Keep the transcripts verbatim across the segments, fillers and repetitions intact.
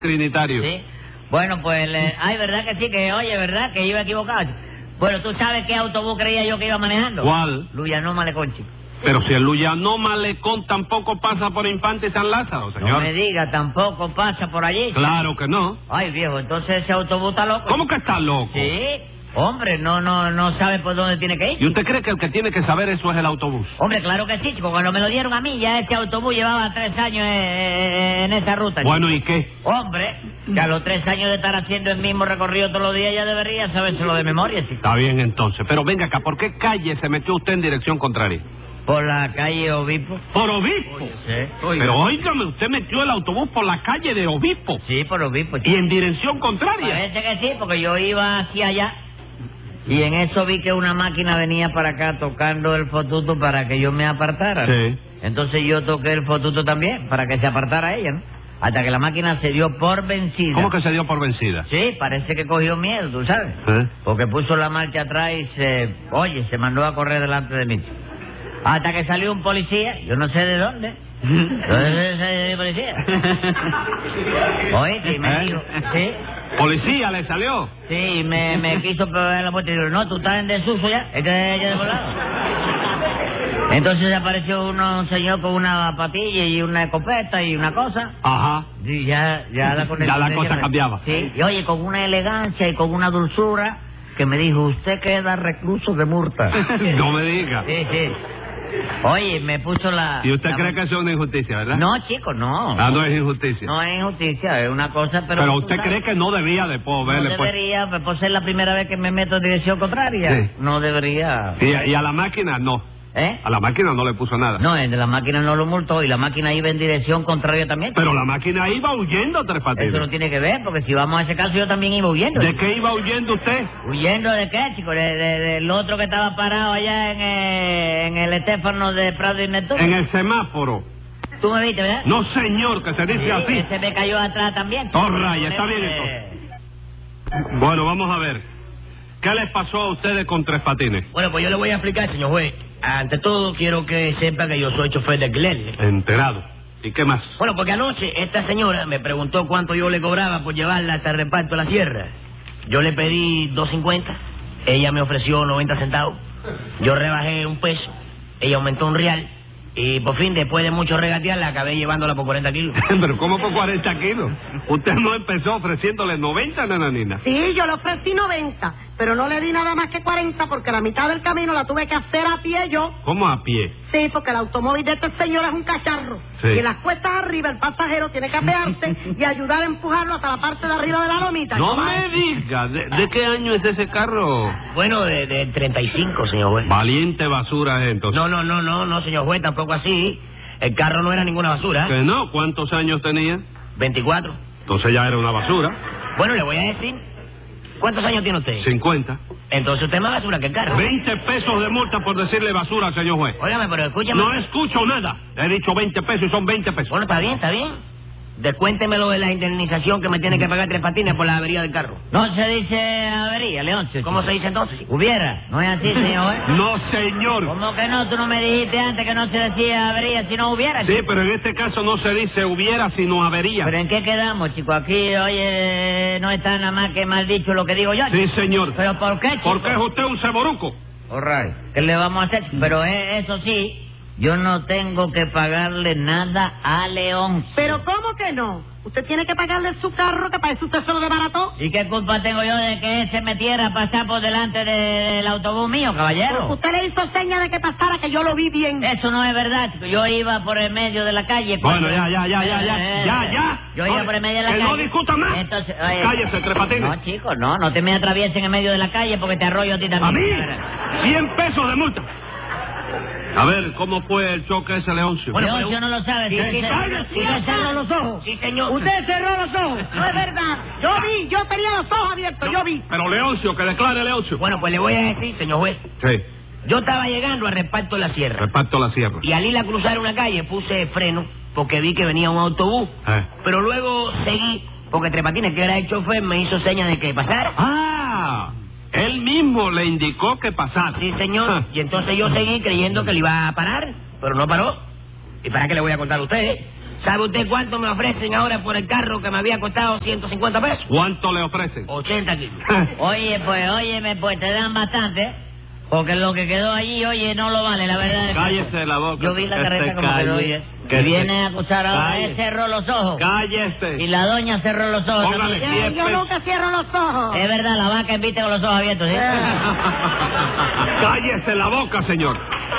Trinitario. Sí. Bueno, pues, le... ay, ¿verdad que sí? Que, oye, ¿verdad? Que iba equivocado. Bueno, ¿tú sabes qué autobús creía yo que iba manejando? ¿Cuál? Luyanó Malecón, chico. Pero si el Luyanó Malecón tampoco pasa por Infante y San Lázaro, señor. No me diga, tampoco pasa por allí. Claro que no. Ay, viejo, entonces ese autobús está loco. ¿Cómo que está loco? Sí. Hombre, no, no, no sabe por dónde tiene que ir. ¿Y usted cree que el que tiene que saber eso es el autobús? Hombre, claro que sí, chico. Cuando me lo dieron a mí, ya ese autobús llevaba tres años en, en esa ruta. Bueno, chico. ¿y qué? Hombre, que a los tres años de estar haciendo el mismo recorrido todos los días ya debería sabérselo de memoria, chico. Está bien, entonces. Pero venga acá, ¿por qué calle se metió usted en dirección contraria? Por la calle Obispo. ¿Por Obispo? Sí. Pero óigame, usted metió el autobús por la calle de Obispo. Sí, por Obispo, ¿Y chico. en dirección contraria? Parece que sí, porque yo iba hacia allá. Y en eso vi que una máquina venía para acá tocando el fotuto para que yo me apartara, ¿no? Sí. Entonces yo toqué el fotuto también para que se apartara ella, ¿no? Hasta que la máquina se dio por vencida. ¿Cómo que se dio por vencida? Sí, parece que cogió miedo, ¿tú sabes? ¿Eh? Porque puso la marcha atrás y se... Oye, se mandó a correr delante de mí. Hasta que salió un policía, yo no sé de dónde. ¿Dónde salió el policía? Oye, sí, me ¿Eh? dijo... Sí. ¿Policía le salió? Sí, me, me quiso pegar la puerta y dijo, no, tú estás en desuso ya, este es ya de volado. Entonces apareció uno, un señor con una patilla y una escopeta y una cosa. Ajá. Y ya, ya la Ya la cosa cambiaba. Sí, y oye, con una elegancia y con una dulzura que me dijo, usted queda recluso de multa. No me diga. Sí, sí. Oye, me puso la... ¿Y usted la- cree que eso es una injusticia, verdad? No, chico, no. Ah, no es injusticia. No es injusticia, es una cosa, pero... Pero tú usted sabes, cree que no debía después no verle, pues. debería, pues, por ser la primera vez que me meto en dirección contraria, Sí. no debería... Y a, y a la máquina no. ¿Eh? A la máquina no le puso nada. No, el de la máquina no lo multó y la máquina iba en dirección contraria también. Pero la máquina iba huyendo, Tres Patines. Eso no tiene que ver, porque si vamos a ese caso yo también iba huyendo. ¿De qué iba huyendo usted? ¿Huyendo de qué, chico? De, de- del otro que estaba parado allá en, eh, en el Estéfano de Prado y Neptuno. En el semáforo. Tú me viste, ¿verdad? No, señor, que se dice Sí, así. ese me cayó atrás también. chico. All right, está bien Eh, Bueno, vamos a ver. ¿Qué les pasó a ustedes con Tres Patines? Bueno, pues yo le voy a explicar, señor juez. Ante todo, quiero que sepa que yo soy chofer de alquiler. Enterado. ¿Y qué más? Bueno, porque anoche esta señora me preguntó cuánto yo le cobraba por llevarla hasta el reparto de la sierra. Yo le pedí dos cincuenta, ella me ofreció noventa centavos. Yo rebajé un peso, ella aumentó un real. Y por fin, después de mucho regatear, la acabé llevándola por cuarenta kilos. Pero ¿cómo por cuarenta kilos? Usted no empezó ofreciéndole noventa, nananina. Sí, yo le ofrecí noventa, pero no le di nada más que cuarenta porque la mitad del camino la tuve que hacer a pie yo. ¿Cómo a pie? Sí, porque el automóvil de este señor es un cacharro. Sí. Y en las cuestas arriba el pasajero tiene que apearse y ayudar a empujarlo hasta la parte de arriba de la lomita. No ¿Cómo me es? diga. ¿De, de qué año es ese carro? Bueno, de, de treinta y cinco, señor juez. Valiente basura, entonces. No, no, no, no, no, señor juez, tampoco así. El carro no era ninguna basura. ¿Que no? ¿Cuántos años tenía? veinticuatro. Entonces ya era una basura. Bueno, le voy a decir. ¿Cuántos años tiene usted? cincuenta. Entonces usted es más basura que el carro. veinte pesos de multa por decirle basura, señor juez. Óigame, pero escúchame. No escucho nada. He dicho veinte pesos y son veinte pesos. Bueno, está bien, está bien. Descuéntemelo de la indemnización que me tiene que pagar Tres Patines por la avería del carro. No se dice avería, Leoncio. ¿Cómo se dice entonces? Hubiera, no es así, señor. ¿eh? No, señor. ¿Cómo que no? Tú no me dijiste antes que no se decía avería si no hubiera. Sí, chico? pero en este caso no se dice hubiera, sino avería. ¿Pero en qué quedamos, chico? Aquí, oye, no está nada más que mal dicho lo que digo yo. Sí, chico. señor. ¿Pero por qué, chico? Porque es usted un ceboruco. All right. ¿Qué le vamos a hacer? Pero eh, eso sí, yo no tengo que pagarle nada a León. Pero ¿cómo que no? Usted tiene que pagarle su carro, que para eso usted se lo desbarató. ¿Y qué culpa tengo yo de que él se metiera a pasar por delante de- del autobús mío, caballero? Porque usted le hizo seña de que pasara, que yo lo vi bien. Eso no es verdad, chico. Yo iba por el medio de la calle. Bueno, cuando- ya, ya, ya, ya, ya, Eh, ya, ya. Yo iba No, por el medio de la que calle. no discuta más. Entonces, oye, Cállese, Tres Patines. No, chico, no, no te me atravieses en el medio de la calle porque te arroyo a ti también. ¿A mí? cien pesos de multa. A ver, ¿cómo fue el choque ese, Leoncio? Bueno, Bueno, Leoncio no lo sabe. Sí, si sí, usted- cállese. si usted cerró los ojos. Sí, señor. Usted cerró los ojos. No es verdad. Yo vi, yo tenía los ojos abiertos, yo vi. Pero Leoncio, que declare Leoncio. Bueno, pues le voy a decir, señor juez. Sí, Yo estaba llegando al reparto de la sierra. reparto la sierra. Y al ir a cruzar una calle puse freno porque vi que venía un autobús. Eh. Pero luego seguí porque Tres Patines, que era el chofer, me hizo señas de que pasara. Ah, él mismo le indicó que pasara. Sí, señor. Ah. Y entonces yo seguí creyendo que le iba a parar, pero no paró. ¿Y para qué le voy a contar a usted? ¿Sabe usted cuánto me ofrecen ahora por el carro que me había costado ciento cincuenta pesos? ¿Cuánto le ofrecen? ochenta kilos. Oye, pues, óyeme, pues te dan bastante, porque lo que quedó allí, oye, no lo vale, la verdad. Cállese la boca. Yo vi la que carreta se como calle, quedó, oye. que Y se- viene a acusar ahora, Cállese. él cerró los ojos. Cállese. Y la doña cerró los ojos. Póngale también. diez Yo pesos. nunca cierro los ojos. Es verdad, la vaca invite con los ojos abiertos, ¿sí? Cállese la boca, señor.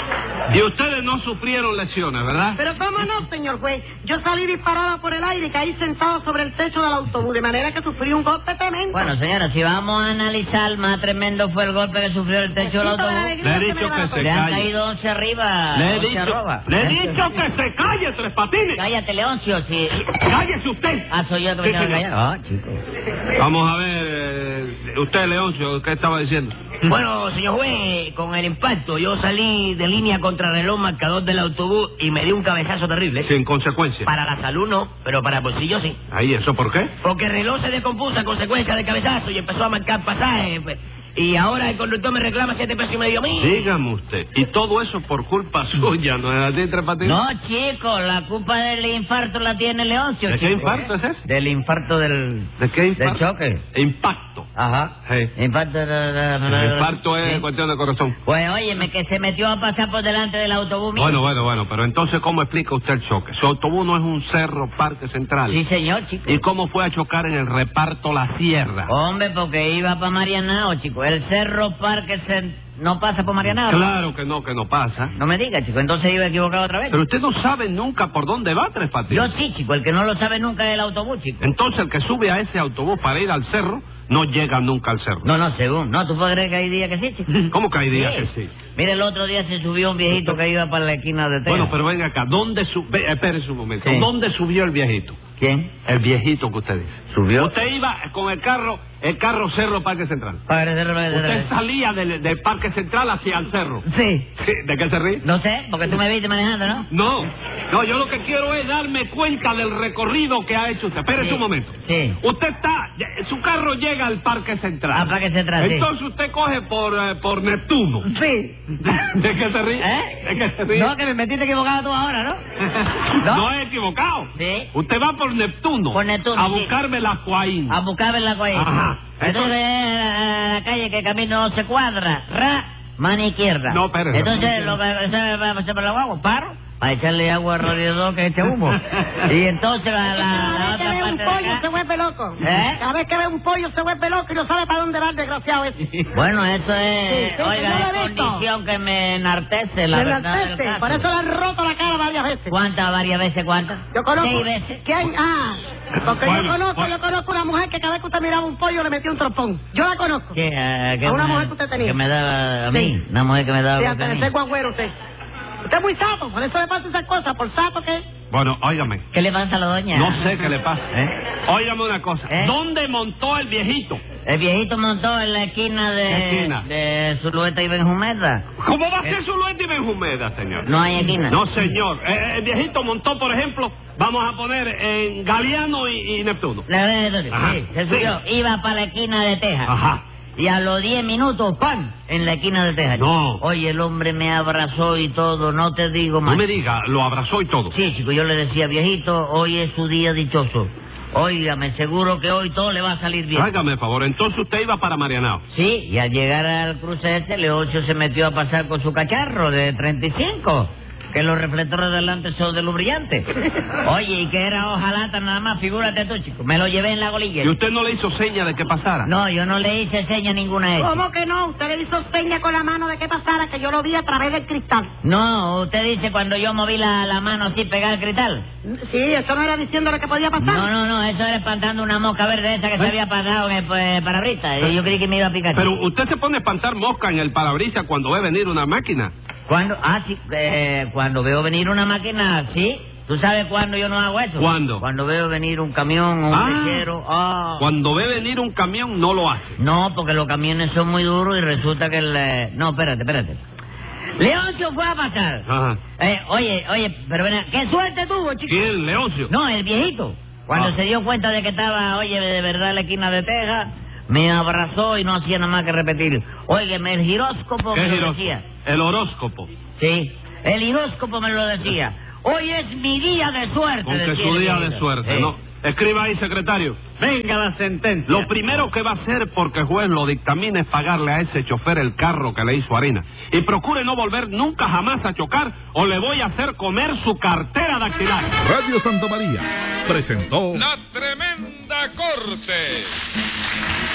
Y ustedes no sufrieron lesiones, ¿verdad? Pero cómo no, señor juez. Yo salí disparada por el aire y caí sentado sobre el techo del autobús, de manera que sufrí un golpe tremendo. Bueno, señora, si vamos a analizar, más tremendo fue el golpe que sufrió el techo del Besito de la autobús. alegría Le he que dicho me que levantó. se Le han calle. caído once arriba, Le he once dicho, arroba. le he ¿Eh? dicho que se calle, Tres Patines. Cállate, Leoncio, si... Cállese usted. Ah, soy yo que me Sí, tengo que señor. callar. Ah, chico. Vamos a ver, eh, usted, Leoncio, ¿qué estaba diciendo? Bueno, señor juez, con el impacto yo salí de línea contra reloj marcador del autobús y me di un cabezazo terrible. Sin consecuencia. Para la salud no, pero para el bolsillo sí. Ahí, ¿eso por qué? Porque el reloj se descompuso a consecuencia del cabezazo y empezó a marcar pasajes. pues. Y ahora el conductor me reclama siete pesos y medio a mí. Dígame usted. Y todo eso por culpa suya, ¿no es así, Tres Patines? No, chico, la culpa del infarto la tiene Leoncio, ¿De qué chico. infarto es ese? Del infarto del... ¿De qué infarto? Del choque. Impacto. Ajá. Sí. Infarto de... de- de- El infarto es Sí. cuestión de corazón. Pues óyeme, que se metió a pasar por delante del autobús mío. Bueno, bueno, bueno, pero entonces, ¿cómo explica usted el choque? Su autobús no es un cerro parque central. Sí, señor, chico. ¿Y cómo fue a chocar en el reparto La Sierra? Hombre, porque iba para Marianao, chico. El Cerro Parque se... no pasa por Marianao. Claro que no, que no pasa. No me diga, chico. Entonces iba equivocado otra vez. Pero usted no sabe nunca por dónde va, Tres Patines. Yo sí, chico. El que no lo sabe nunca es el autobús, chico. Entonces, el que sube a ese autobús para ir al cerro, no llega nunca al cerro. No, no, según. No, ¿tú puedes creer que hay días que sí, chico? ¿Cómo que hay días que sí? Mire, el otro día se subió un viejito que iba para la esquina de Texas. Bueno, pero venga acá, ¿dónde subió? Espérese un momento. Sí. ¿Dónde subió el viejito? ¿Quién? El viejito que usted dice. ¿Subió? Usted iba con el carro, el carro Cerro Parque Central. Para el Cerro Parque Usted Central. salía del, del Parque Central hacia el cerro. Sí. Sí, ¿de qué se ríe? No sé, porque tú me viste manejando, ¿no? No, no, yo lo que quiero es darme cuenta del recorrido que ha hecho usted. Espérese Sí. un momento. Sí. Usted está, su carro llega al Parque Central. Al Parque Central, sí. Entonces usted coge por, eh, por Neptuno. Sí. ¿De qué se ríe? ¿Eh? ¿De qué se ríe? No, que me metiste equivocado tú ahora, ¿no? No, ¿No? es equivocado. Sí. Usted va por Neptuno. Por Neptuno, A sí. buscarme la Coaín. A buscar en la cual. Ajá. Entonces, a la calle que el camino no se cuadra. Ra, mano izquierda. No, espérese. Entonces, lo que se va a hacer por la guagua, paro, para echarle agua al radiador que eche humo. Y entonces la, la, la Cada vez que otra ve un parte de pollo se acá. vuelve loco. ¿Eh? Cada vez que ve un pollo se vuelve loco y no sabe para dónde va el desgraciado ese. Bueno, eso es, Sí, sí, oiga, yo lo es he visto. condición que me enartece, la Se verdad del enaltece. caso. Por eso le han roto la cara varias veces. ¿Cuántas? ¿Varias veces? ¿Cuántas? Yo conozco. Seis veces. ¿Quién? Ah, porque Bueno, yo conozco, bueno. yo conozco una mujer que cada vez que usted miraba un pollo le metía un trompón. Yo la conozco. ¿Qué, eh, qué A una mujer mujer que usted tenía. Que me daba a mí, Sí. una mujer que me daba Fíjate, a mí. ese guagüero usted. Usted es muy sapo, por eso le pasa esas cosas. ¿Por sapo qué? Bueno, óigame. ¿Qué le pasa a la doña? No sé qué le pasa. ¿Eh? Óigame una cosa. ¿Eh? ¿Dónde montó el viejito? El viejito montó en la esquina de, ¿Qué esquina? de Zulueta y Benjumeda. ¿Cómo va a ser Zulueta y Benjumeda, señor? No hay esquina. No, señor. Eh, el viejito montó, por ejemplo, vamos a poner en Galeano y, y Neptuno. La verdad, Ajá. sí, se Sí. subió. Iba para la esquina de Texas. Ajá. Y a los diez minutos, ¡pam! En la esquina de Texas. No. Oye, el hombre me abrazó y todo, no te digo más. No me diga, lo abrazó y todo. Sí, chico, yo le decía, viejito, hoy es su día dichoso. Óigame, seguro que hoy todo le va a salir bien. Hágame el favor, entonces usted iba para Marianao. Sí, y al llegar al cruce ese, Leoncio se metió a pasar con su cacharro de treinta y cinco. Que los reflectores delante son de luz brillante. Oye, y que era hojalata nada más, figúrate tú, chico. Me lo llevé en la golilla. ¿Y usted no le hizo seña de que pasara? No, yo no le hice seña ninguna de ellas. ¿Cómo que no? Usted le hizo seña con la mano de que pasara, que yo lo vi a través del cristal. No, usted dice cuando yo moví la, la mano así pegada al cristal. Sí, eso no era diciéndole que podía pasar. No, no, no, eso era espantando una mosca verde esa que se ¿Eh? había pasado en el pues, parabrisas. Y yo creí que me iba a picar. Pero usted se pone a espantar mosca en el parabrisas cuando ve venir una máquina. ¿Cuándo? Ah, sí, eh, cuando veo venir una máquina, sí. ¿Tú sabes cuándo yo no hago eso? ¿Cuándo? Cuando veo venir un camión o un Ah. lechero. Ah. Cuando ve venir un camión, no lo hace. No, porque los camiones son muy duros y resulta que el... eh, No, espérate, espérate. Leoncio fue a pasar. Ajá. Eh, oye, oye, pero ven, ¿qué suerte tuvo, chico? ¿Quién, Leoncio? No, el viejito. Cuando Ah. se dio cuenta de que estaba, oye, de verdad en la esquina de Texas, me abrazó y no hacía nada más que repetir. Óigeme, el giróscopo ¿Qué me lo giróscopo? decía. El horóscopo. Sí, el giróscopo me lo decía. Hoy es mi día de suerte. Con que decía su el día ministro. de suerte, Sí. ¿no? Escriba ahí, secretario. Venga la sentencia. Lo primero que va a hacer, porque el juez lo dictamina, es pagarle a ese chofer el carro que le hizo harina. Y procure no volver nunca jamás a chocar o le voy a hacer comer su cartera dactilar. Radio Santa María presentó La Tremenda Corte.